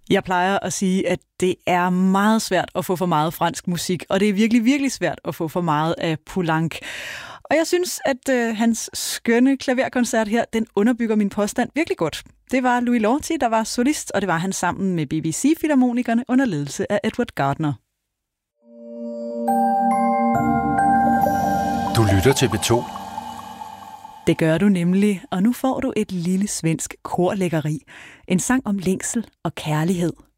Jeg plejer at sige, at det er meget svært at få for meget fransk musik, og det er virkelig, virkelig svært at få for meget af Poulenc. Og jeg synes, at hans skønne klaverkoncert her, den underbygger min påstand virkelig godt. Det var Louis Lorty, der var solist, og det var han sammen med BBC-filharmonikerne under ledelse af Edward Gardner. Du lytter til P2. Det gør du nemlig, og nu får du et lille svensk korlæggeri. En sang om længsel og kærlighed.